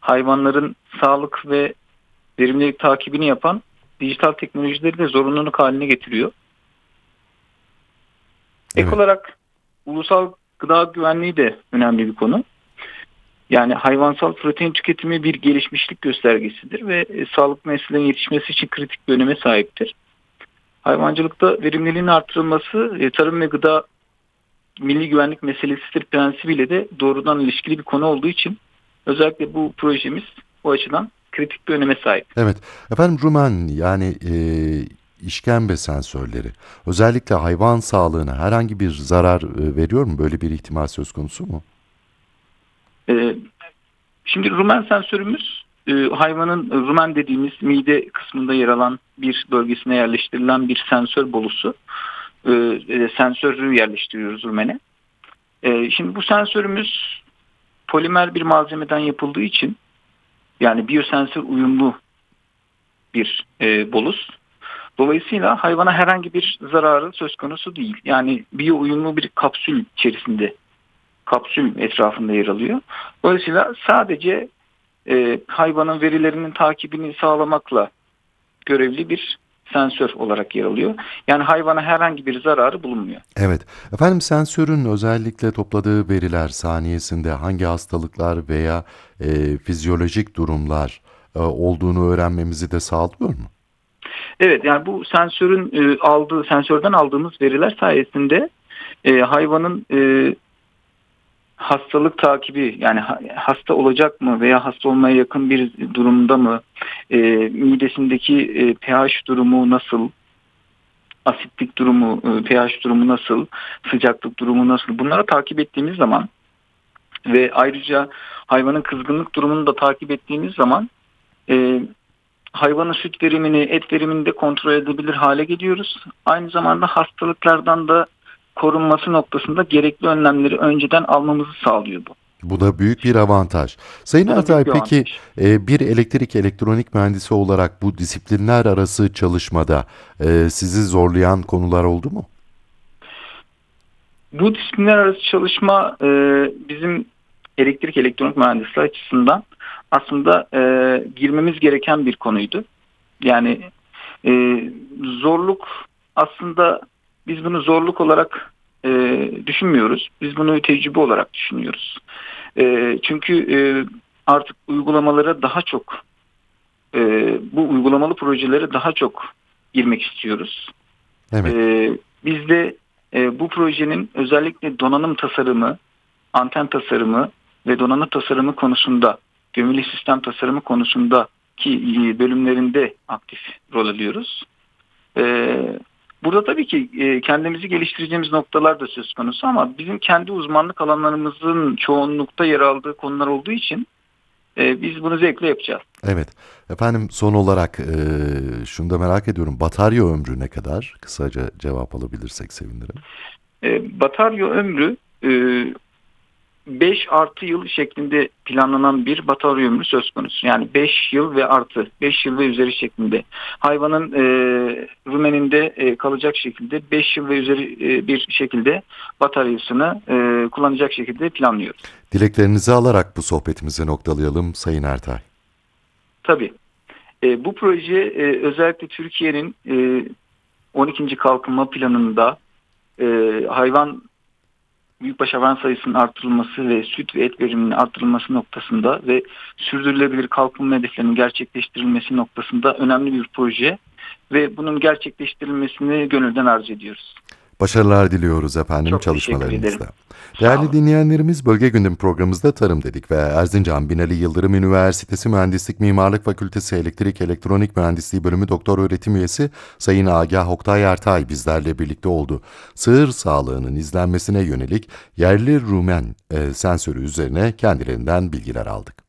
hayvanların sağlık ve verimlilik takibini yapan dijital teknolojileri de zorunluluk haline getiriyor. Ek Evet. olarak ulusal gıda güvenliği de önemli bir konu. Yani hayvansal protein tüketimi bir gelişmişlik göstergesidir ve sağlıklı nesillerin yetişmesi için kritik bir öneme sahiptir. Hayvancılıkta verimliliğin artırılması tarım ve gıda milli güvenlik meselesidir prensibiyle de doğrudan ilişkili bir konu olduğu için özellikle bu projemiz bu açıdan kritik bir öneme sahip. Evet. Efendim Rumen yani işkembe sensörleri özellikle hayvan sağlığına herhangi bir zarar veriyor mu? Böyle bir ihtimal söz konusu mu? E, Şimdi rumen sensörümüz hayvanın rumen dediğimiz mide kısmında yer alan bir bölgesine yerleştirilen bir sensör bolusu. Sensörü yerleştiriyoruz rumene. Şimdi bu sensörümüz polimer bir malzemeden yapıldığı için yani biyosensör uyumlu bir bolus. Dolayısıyla hayvana herhangi bir zararı söz konusu değil. Yani biyo uyumlu bir kapsül içerisinde, kapsül etrafında yer alıyor. Dolayısıyla sadece hayvanın verilerinin takibini sağlamakla görevli bir sensör olarak yer alıyor. Yani hayvana herhangi bir zararı bulunmuyor. Evet. Efendim sensörün özellikle topladığı veriler saniyesinde hangi hastalıklar veya fizyolojik durumlar olduğunu öğrenmemizi de sağlıyor mu? Evet, yani bu sensörden aldığımız veriler sayesinde hayvanın hastalık takibi yani hasta olacak mı veya hasta olmaya yakın bir durumda mı, midesindeki pH durumu nasıl, asitlik durumu, pH durumu nasıl, sıcaklık durumu nasıl, bunları takip ettiğimiz zaman ve ayrıca hayvanın kızgınlık durumunu da takip ettiğimiz zaman e, hayvanın süt verimini, et verimini de kontrol edebilir hale geliyoruz. Aynı zamanda hastalıklardan da korunması noktasında gerekli önlemleri önceden almamızı sağlıyor bu. Bu da büyük bir avantaj. Sayın Bu da Ertay, büyük bir peki avantaj. bir elektrik elektronik mühendisi olarak bu disiplinler arası çalışmada sizi zorlayan konular oldu mu? Bu disiplinler arası çalışma bizim elektrik elektronik mühendisliği açısından aslında girmemiz gereken bir konuydu. Yani e, zorluk aslında biz bunu zorluk olarak düşünmüyoruz. Biz bunu tecrübe olarak düşünüyoruz. Çünkü artık uygulamalara daha çok bu uygulamalı projelere daha çok girmek istiyoruz. Evet. Biz de bu projenin özellikle donanım tasarımı, anten tasarımı ve donanım tasarımı konusunda, gömülü sistem tasarımı konusundaki bölümlerinde aktif rol alıyoruz. Burada tabii ki kendimizi geliştireceğimiz noktalar da söz konusu ama bizim kendi uzmanlık alanlarımızın çoğunlukta yer aldığı konular olduğu için biz bunu zevkle yapacağız. Evet. Efendim son olarak şunu da merak ediyorum. Batarya ömrü ne kadar? Kısaca cevap alabilirsek sevinirim. Batarya ömrü 5 artı yıl şeklinde planlanan bir batarya ömrü söz konusu. Yani 5 yıl ve artı, 5 yıl ve üzeri şeklinde. Hayvanın rumeninde kalacak şekilde 5 yıl ve üzeri bir şekilde bataryasını kullanacak şekilde planlıyoruz. Dileklerinizi alarak bu sohbetimizi noktalayalım Sayın Ertay. Tabii bu proje özellikle Türkiye'nin 12. Kalkınma Planı'nda hayvan büyükbaş hayvan sayısının artırılması ve süt ve et veriminin artırılması noktasında ve sürdürülebilir kalkınma hedeflerinin gerçekleştirilmesi noktasında önemli bir proje ve bunun gerçekleştirilmesini gönülden arzu ediyoruz. Başarılar diliyoruz efendim Çok teşekkür ederim. çalışmalarınızda. Sağ Değerli olun. dinleyenlerimiz, Bölge Gündem programımızda tarım dedik ve Erzincan Binali Yıldırım Üniversitesi Mühendislik Mimarlık Fakültesi Elektrik Elektronik Mühendisliği Bölümü Doktor Öğretim Üyesi Sayın Agah Oktay Ertay bizlerle birlikte oldu. Sığır sağlığının izlenmesine yönelik yerli rumen sensörü üzerine kendilerinden bilgiler aldık.